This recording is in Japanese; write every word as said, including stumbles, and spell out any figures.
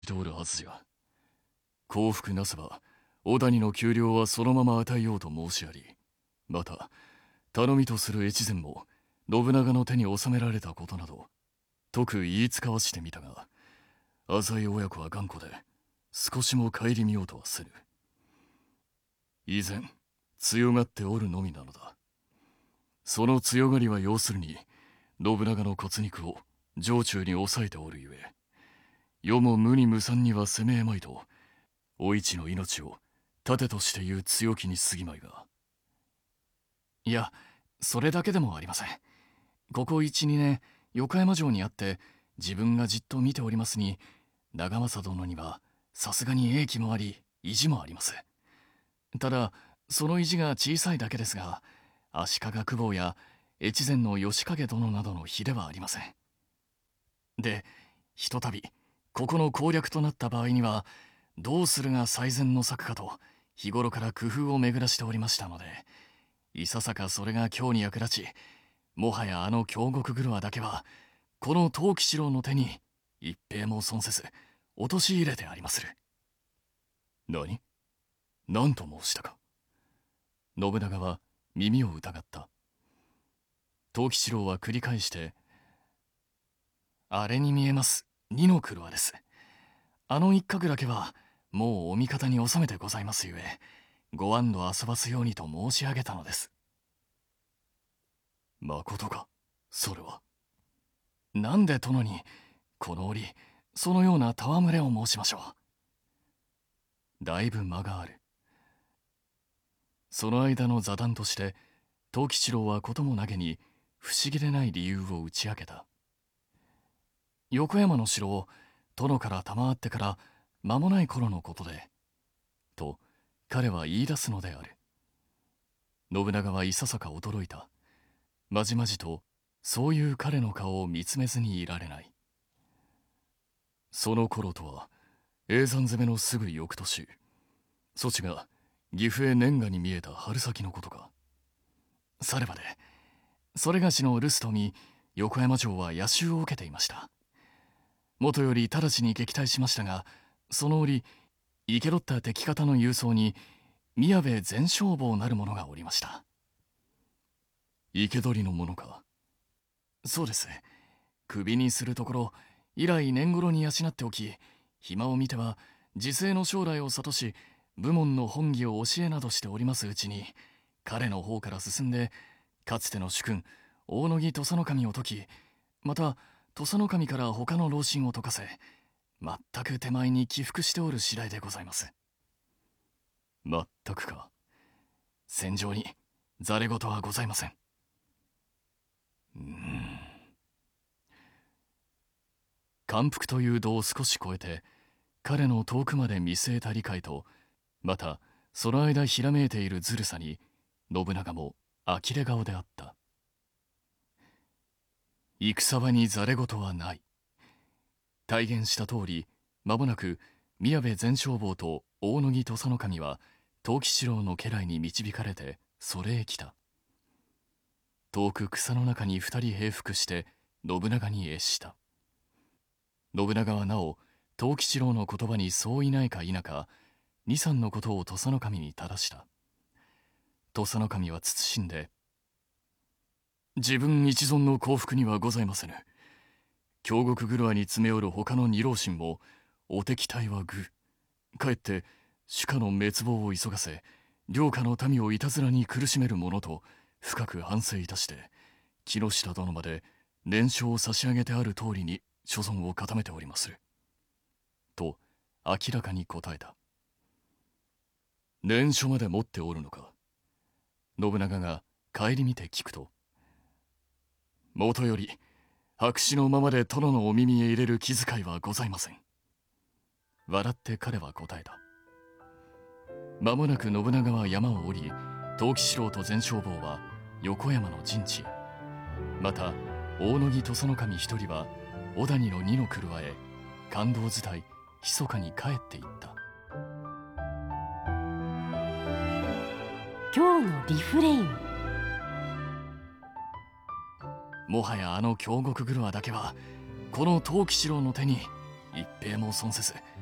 ておるはずじゃ。降伏なせば小谷の給料はそのまま与えようと申し上り、また頼みとする越前も信長の手に収められたことなどとく言いつかわしてみたが、浅井親子は頑固で少しも顧みようとはせぬ。以前強がっておるのみなのだ。その強がりは要するに信長の骨肉を城中に抑えておるゆえ、世も無に無産には攻めえまいとお市の命を盾として言う強気に過ぎまいが。 いや、それだけでもありません。ここいち、にねん横山城にあって自分がじっと見ておりますに、長政殿にはさすがに英気もあり意地もあります。ただその意地が小さいだけですが、足利公方や越前の義景殿などの比ではありません。で、ひとたびここの攻略となった場合にはどうするが最善の策かと日頃から工夫を巡らしておりましたので、いささかそれが今日に役立ち、もはやあの京極車だけはこの藤吉郎の手に一兵も損せず陥れてありまする。 何？何と申したか。 信長は耳を疑った。藤吉郎は繰り返して、あれに見えます二の車です。あの一角だけはもうお味方に収めてございますゆえ、ご安堵遊ばすようにと申し上げたのです。 まことか、それは。 なんで殿にこの折そのような戯れを申しましょう。だいぶ間がある。その間の座談として藤吉郎はこともなげに不思議でない理由を打ち明けた。横山の城を殿から賜ってから間もない頃のことで、と彼は言い出すのである。信長はいささか驚いた。まじまじとそういう彼の顔を見つめずにいられない。 その頃とは叡山攻めのすぐ翌年、そちが岐阜へ年賀に見えた春先のことか。 さればで、それがしの留守と見横山城は野襲を受けていました。もとより直ちに撃退しましたが、その折生け取った敵方の郵送に宮部前消防なる者がおりました。 生け捕りの者か。 そうです。首にするところ以来年頃に養っておき、暇を見ては時世の将来を諭し武門の本義を教えなどしておりますうちに、彼の方から進んでかつての主君大野木土佐守を解き、また土佐守から他の老臣を解かせ、全く手前に起伏しておる次第でございます。 全くか。 戦場にざれ言はございません。 うーん。 感服という度を少し超えて彼の遠くまで見据えた理解と、またその間ひらめいているずるさに信長も呆れ顔であった。戦場にざれ言はない。体現した通り、間もなく宮部前消防と大野木土佐守は藤吉郎の家来に導かれてそれへ来た。遠く草の中に二人平伏して信長に謁した。信長はなお藤吉郎の言葉にそういないか否か二三のことを土佐守に正した。土佐守は慎んで、 自分一存の幸福にはございませぬ。京極車に詰め寄る他の二老臣もお敵対は愚。かえって主家の滅亡を急がせ領下の民をいたずらに苦しめるものと深く反省いたして、木下殿まで念書を差し上げてある通りに所存を固めておりまする。と明らかに答えた。念書まで持っておるのか。 信長が顧みて聞くと、 もとより白紙のままで殿のお耳へ入れる気遣いはございません。 笑って彼は答えた。間もなく信長は山を降り、藤吉郎と前消防は横山の陣地、また大野木土佐守一人は小谷の二の車へ感動伝い密かに帰っていった。 今日のリフレイン。 もはやあの京極車だけはこの藤吉郎の手に一兵も損せず